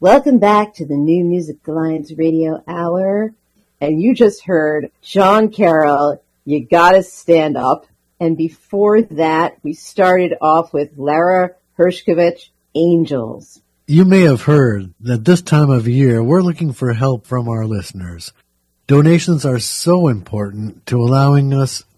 Welcome back to the New Music Alliance Radio Hour. And you just heard John Carroll, You Gotta Stand Up. And before that, we started off with Lara Hershkovich, Angels. You may have heard that this time of year, we're looking for help from our listeners. Donations are so important to allowing us